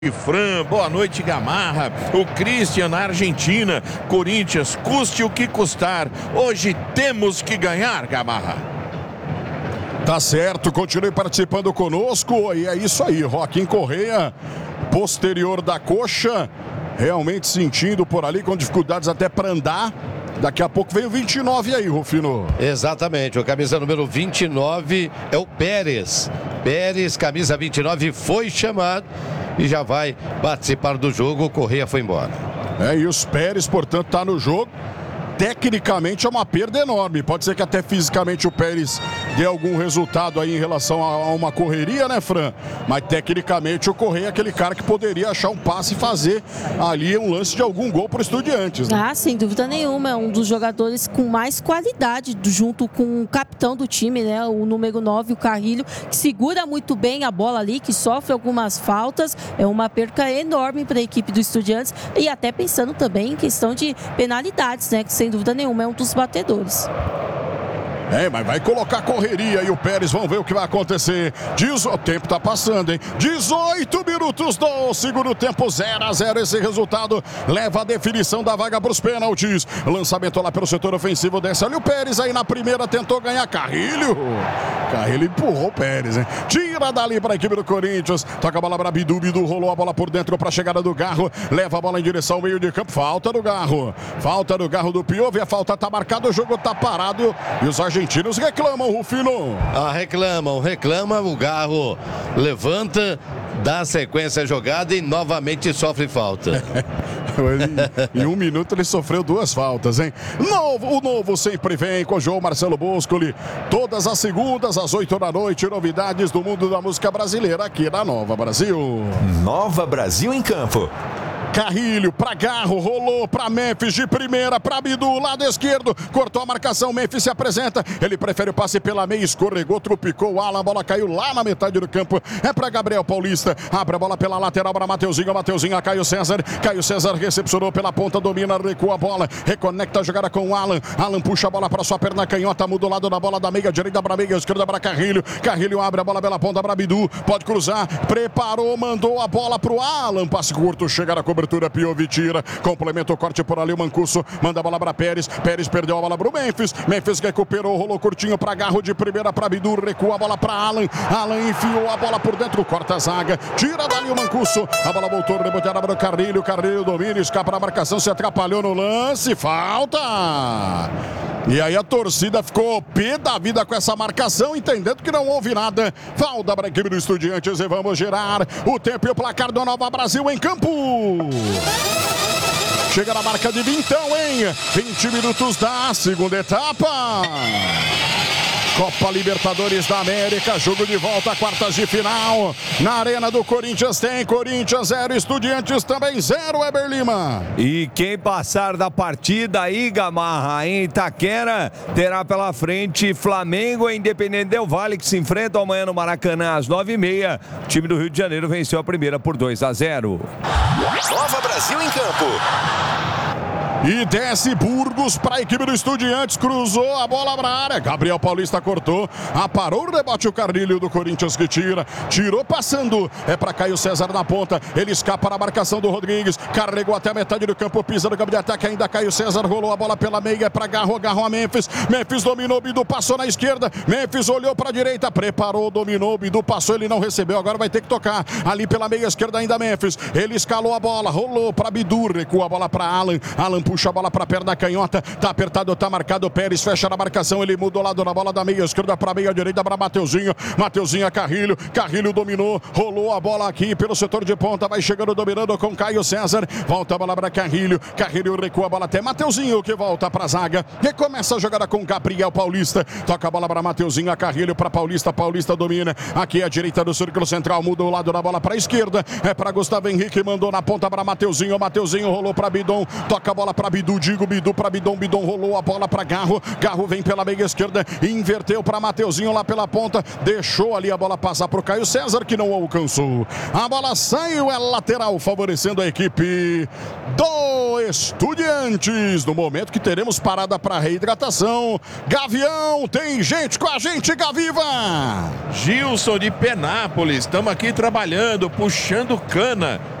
Fran, boa noite Gamarra, o Christian na Argentina, Corinthians, custe o que custar, hoje temos que ganhar, Gamarra. Tá certo, continue participando conosco, e é isso aí, Joaquim Correia, posterior da coxa, realmente sentindo por ali, com dificuldades até para andar. Daqui a pouco vem o 29 aí, Rufino. Exatamente, o camisa número 29 é o Pérez. Pérez, camisa 29, foi chamado e já vai participar do jogo. O Correia foi embora. E os Pérez, portanto, tá no jogo. Tecnicamente é uma perda enorme. Pode ser que até fisicamente o Pérez dê algum resultado aí em relação a uma correria, né, Fran? Mas tecnicamente o Correia é aquele cara que poderia achar um passe e fazer ali um lance de algum gol para o Estudiantes, né? Ah, sem dúvida nenhuma. É um dos jogadores com mais qualidade junto com o capitão do time, né? O número 9, o Carrilho, que segura muito bem a bola ali, que sofre algumas faltas. É uma perca enorme para a equipe do Estudiantes. E até pensando também em questão de penalidades, né? Que sem dúvida nenhuma é um dos batedores. Mas vai colocar correria e o Pérez, vamos ver o que vai acontecer. O tempo tá passando, hein? 18 minutos do segundo tempo, 0-0. Esse resultado leva a definição da vaga para os pênaltis. Lançamento lá pelo setor ofensivo, desce ali o Pérez, aí na primeira tentou ganhar Carrilho. Carrilho empurrou o Pérez, hein? Tira dali para a equipe do Corinthians. Toca a bola para Bidu, rolou a bola por dentro para a chegada do Garro. Leva a bola em direção ao meio de campo. Falta do Garro. Falta do Garro do Piove. A falta tá marcada, o jogo tá parado. E os argentinos reclamam, Rufino. Reclamam. O Garro levanta, dá sequência à jogada e novamente sofre falta. Em um minuto ele sofreu 2 faltas, hein? O novo sempre vem com o João Marcelo Boscoli. Todas as segundas, às 8 da noite, novidades do mundo da música brasileira aqui na Nova Brasil. Nova Brasil em campo. Carrilho para Garro, rolou para Memphis de primeira, para Bidu, lado esquerdo, cortou a marcação, Memphis se apresenta, ele prefere o passe pela meia, escorregou, tropicou o Alan, a bola caiu lá na metade do campo, é para Gabriel Paulista, abre a bola pela lateral para Mateuzinho, a Caio César recepcionou pela ponta, domina, recua a bola, reconecta a jogada com o Alan puxa a bola para sua perna canhota, muda o lado da bola da meia direita para meia esquerda para Carrilho abre a bola pela ponta para Bidu, pode cruzar, preparou, mandou a bola para o Alan, passe curto, chega na cobertura, Piove tira, complementa o corte por ali, o Mancuso manda a bola para Pérez perdeu a bola para o Memphis recuperou, rolou curtinho para Garro de primeira para Bidu, recua a bola para Alan enfiou a bola por dentro, corta a zaga, tira dali o Mancuso, a bola voltou, reboteada para o Carrilho domina, escapa da marcação, se atrapalhou no lance, falta! E aí a torcida ficou pé da vida com essa marcação, entendendo que não houve nada. Falta para a equipe do Estudiantes e vamos girar o tempo e o placar do Nova Brasil em campo. Chega na marca de 20, hein? 20 minutos da segunda etapa. Copa Libertadores da América, jogo de volta, quartas de final. Na Arena do Corinthians tem Corinthians 0, Estudiantes também 0, Eber Lima. E quem passar da partida aí, Gamarra, em Itaquera, terá pela frente Flamengo e Independente Del Valle, que se enfrentam amanhã no Maracanã às 9h30. O time do Rio de Janeiro venceu a primeira por 2-0. Nova Brasil em campo. E desce Burgos para a equipe do Estudiantes, cruzou a bola para a área, Gabriel Paulista cortou, aparou o rebote, o Carrilho do Corinthians que tirou passando, é para Caio César na ponta, ele escapa na marcação do Rodrigues, carregou até a metade do campo, pisa no campo de ataque, ainda Caio César, rolou a bola pela meia, é para Garro a Memphis dominou, Bidu passou na esquerda, Memphis olhou para a direita, preparou, dominou, Bidu passou, ele não recebeu, agora vai ter que tocar, ali pela meia esquerda ainda Memphis, ele escalou a bola, rolou para Bidu, recua a bola para Alan puxa a bola para a perna canhota, tá apertado, tá marcado, Pérez fecha na marcação, ele muda o lado na bola da meia esquerda para meia direita para Mateuzinho a Carrilho dominou, rolou a bola aqui pelo setor de ponta, vai chegando dominando com Caio César, volta a bola para Carrilho recua a bola até Mateuzinho que volta para a zaga, recomeça a jogada com Gabriel Paulista, toca a bola para Mateuzinho, a Carrilho para Paulista domina, aqui a direita do círculo central, muda o lado da bola para a esquerda, é para Gustavo Henrique, mandou na ponta para Mateuzinho rolou para Bidon, toca a bola para Bidu, Bidu para Bidon, Bidon rolou a bola para Garro, Garro vem pela meia esquerda, inverteu para Mateuzinho lá pela ponta, deixou ali a bola passar para o Caio César, que não alcançou. A bola saiu, é lateral, favorecendo a equipe do Estudiantes. No momento que teremos parada para reidratação. Gavião, tem gente com a gente, Gaviva! Gilson de Penápolis, estamos aqui trabalhando, puxando cana.